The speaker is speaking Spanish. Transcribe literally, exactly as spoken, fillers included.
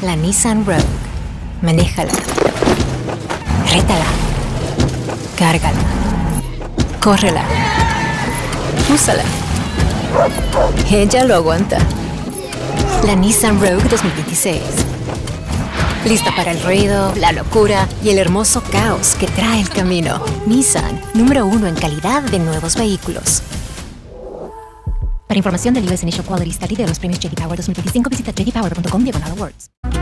La Nissan Rogue. Manéjala. Rétala. Cárgala. Córrela. Úsala. Ella lo aguanta. La Nissan Rogue dos mil veintiséis. Lista para el ruido, la locura y el hermoso caos que trae el camino. Nissan, número uno en calidad de nuevos vehículos. Para información del U S Initial Quality Study de los premios J D Power dos mil veinticinco, visita j d power punto com diagonal awards.